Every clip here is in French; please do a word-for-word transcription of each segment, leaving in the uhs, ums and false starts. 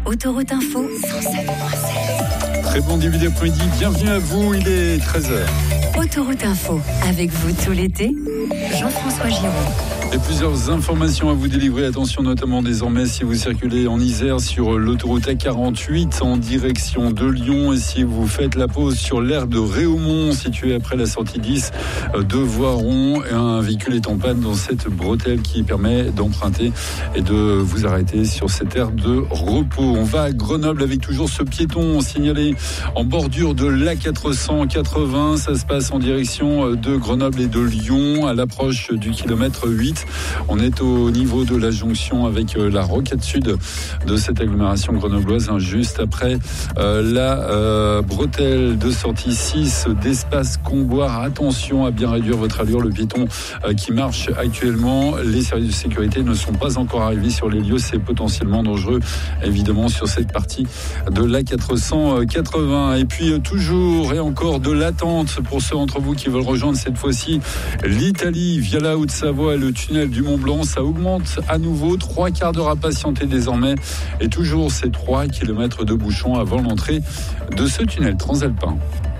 Autoroute Info, cent sept point sept. Très bon début d'après-midi, bienvenue à vous, il est treize heures. Autoroute Info, avec vous tout l'été, Jean-François Giraud. Et plusieurs informations à vous délivrer. Attention notamment désormais si vous circulez en Isère sur l'autoroute A quarante-huit en direction de Lyon et si vous faites la pause sur l'aire de Réaumont située après la sortie dix de Voiron. Un véhicule est en panne dans cette bretelle qui permet d'emprunter et de vous arrêter sur cette aire de repos. On va à Grenoble avec toujours ce piéton signalé en bordure de l'A quatre cent quatre-vingts. Ça se passe en direction de Grenoble et de Lyon à l'approche du kilomètre huit. On est au niveau de la jonction avec la rocade sud de cette agglomération grenobloise, hein, juste après euh, la euh, bretelle de sortie six d'Espace Comboire. Attention à bien réduire votre allure. Le piéton euh, qui marche actuellement, les services de sécurité ne sont pas encore arrivés sur les lieux. C'est potentiellement dangereux, évidemment, sur cette partie de l'A quatre cent quatre-vingts. Et puis euh, toujours et encore de l'attente pour ceux d'entre vous qui veulent rejoindre cette fois-ci l'Italie via la Haute-Savoie et le tunnel du Mont-Blanc. Ça augmente à nouveau, trois quarts d'heure à patienter désormais et toujours ces trois kilomètres de bouchons avant l'entrée de ce tunnel transalpin.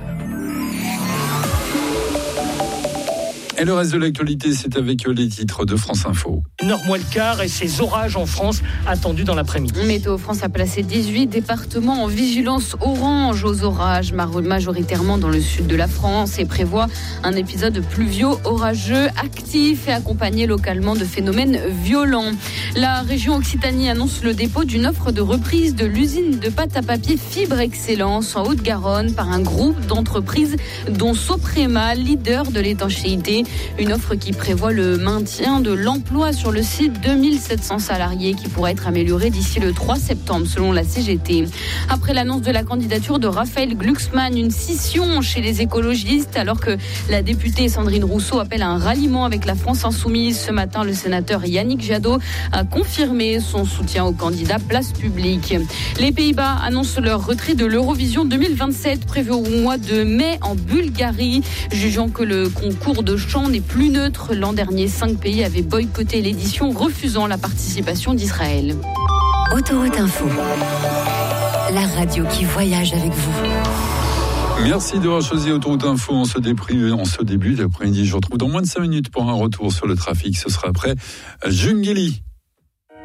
Et le reste de l'actualité, c'est avec les titres de France Info. Une heure moins le quart et ces orages en France attendus dans l'après-midi. Météo France a placé dix-huit départements en vigilance orange aux orages, majoritairement dans le sud de la France, et prévoit un épisode pluvio-orageux actif et accompagné localement de phénomènes violents. La région Occitanie annonce le dépôt d'une offre de reprise de l'usine de pâte à papier Fibre Excellence en Haute-Garonne par un groupe d'entreprises dont Soprema, leader de l'étanchéité. Une offre qui prévoit le maintien de l'emploi sur le site, deux mille sept cents salariés qui pourraient être améliorés d'ici le trois septembre selon la C G T. Après l'annonce de la candidature de Raphaël Glucksmann, une scission chez les écologistes alors que la députée Sandrine Rousseau appelle à un ralliement avec la France Insoumise. Ce matin, le sénateur Yannick Jadot a confirmé son soutien au candidat Place Publique. Les Pays-Bas annoncent leur retrait de l'Eurovision deux mille vingt-sept prévu au mois de mai en Bulgarie, jugeant que le concours de chant n'est plus neutre. L'an dernier, cinq pays avaient boycotté l'édition, refusant la participation d'Israël. Autoroute Info, la radio qui voyage avec vous. Merci d'avoir choisi Autoroute Info en ce, début, en ce début d'après-midi. Je vous retrouve dans moins de cinq minutes pour un retour sur le trafic. Ce sera après Jungeli.